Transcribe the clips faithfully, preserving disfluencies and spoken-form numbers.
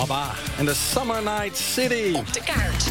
ABBA en de Summer Night City. Op de kaart.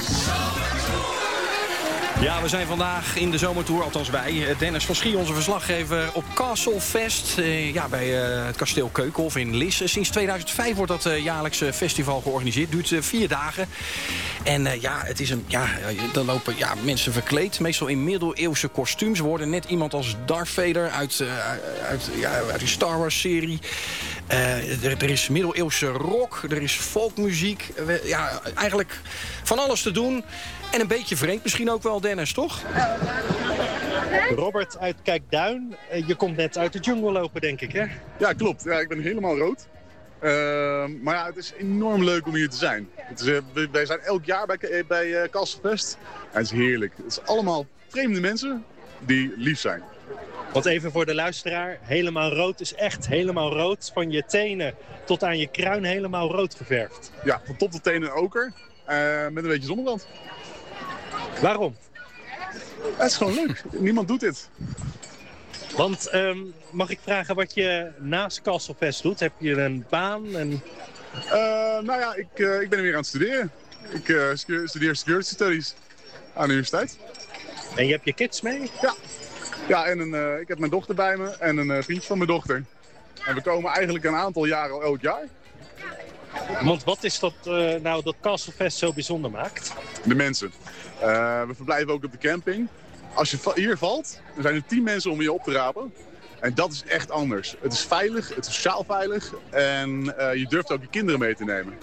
Ja, we zijn vandaag in de zomertour, althans wij. Dennis van Schie, onze verslaggever, op Castle Fest. Uh, ja, bij uh, het kasteel Keukenhof in Lisse. Sinds tweeduizend vijf wordt dat uh, jaarlijkse festival georganiseerd. Duurt uh, vier dagen. En uh, ja, het is een, ja, dan lopen ja, mensen verkleed. Meestal in middeleeuwse kostuums. We worden net iemand als Darth Vader uit, uh, uit, ja, uit die Star Wars serie. Uh, er, er is middeleeuwse rock, er is folkmuziek. Uh, ja, eigenlijk van alles te doen. En een beetje vreemd misschien ook wel, Dennis, toch? Robert uit Kijkduin, je komt net uit de jungle lopen, denk ik, hè? Ja, klopt. Ja, ik ben helemaal rood. Uh, maar ja, het is enorm leuk om hier te zijn. Het is, uh, wij zijn elk jaar bij, bij uh, Castle Fest. En het is heerlijk. Het is allemaal vreemde mensen die lief zijn. Want even voor de luisteraar, helemaal rood is echt helemaal rood. Van je tenen tot aan je kruin helemaal rood geverfd. Ja, van top tot tenen oker. Uh, met een beetje zonnebrand. Waarom? Het is gewoon leuk. Niemand doet dit. Want um, mag ik vragen wat je naast Castle Fest doet? Heb je een baan? En... Uh, nou ja, ik, uh, ik ben weer aan het studeren. Ik uh, studeer Security Studies aan de universiteit. En je hebt je kids mee? Ja. Ja, en een, uh, ik heb mijn dochter bij me en een uh, vriendje van mijn dochter. En we komen eigenlijk een aantal jaren al elk jaar. Want wat is dat uh, nou dat Castle Fest zo bijzonder maakt? De mensen. Uh, we verblijven ook op de camping. Als je hier valt, dan zijn er tien mensen om je op te rapen. En dat is echt anders. Het is veilig, het is sociaal veilig en uh, je durft ook je kinderen mee te nemen.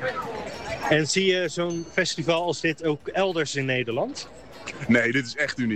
En zie je zo'n festival als dit ook elders in Nederland? Nee, dit is echt uniek.